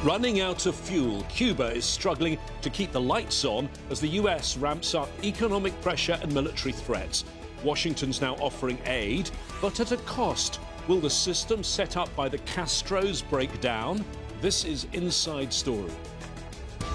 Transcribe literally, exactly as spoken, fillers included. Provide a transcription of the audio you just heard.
Running out of fuel, Cuba is struggling to keep the lights on as the U S ramps up economic pressure and military threats. Washington's now offering aid, but at a cost. Will the system set up by the Castros break down? This is Inside Story.